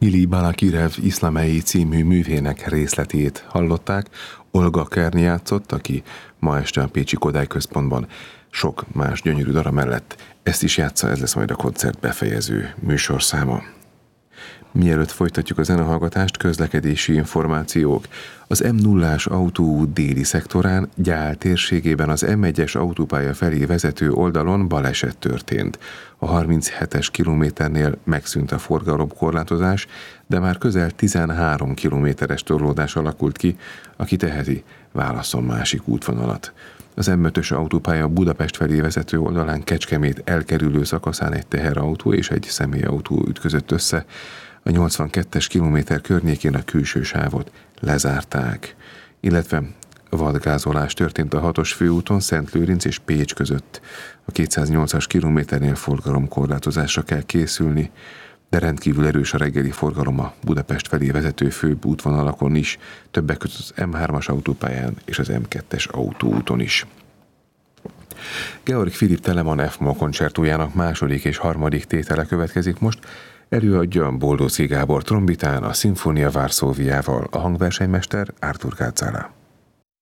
Ili Balakirev iszlamei című művének részletét hallották. Olga Kern játszott, aki ma este a Pécsi Kodály Központban sok más gyönyörű darab mellett ezt is játsza, ez lesz majd a koncert befejező műsorszáma. Mielőtt folytatjuk a zenehallgatást, közlekedési információk. Az M0-ás autóút déli szektorán, Gyál térségében az M1-es autópálya felé vezető oldalon baleset történt. A 37-es kilométernél megszűnt a forgalomkorlátozás, de már közel 13 kilométeres torlódás alakult ki, aki teheti, válasszon másik útvonalat. Az M5-ös autópálya Budapest felé vezető oldalán Kecskemét elkerülő szakaszán egy teherautó és egy személyautó ütközött össze. A 82-es kilométer környékén a külső sávot lezárták, illetve vadgázolás történt a 6-os főúton Szentlőrinc és Pécs között. A 208-as kilométernél forgalomkorlátozásra kell készülni, de rendkívül erős a reggeli forgalom a Budapest felé vezető főbb útvonalakon is, többek között az M3-as autópályán és az M2-es autóúton is. Georg Philipp Telemann F-moll koncertújának második és harmadik tétele következik most. Előadja Boldóczy Gábor trombitán, a Sinfonia Varsóviával, a hangversenymester Artur Kácála.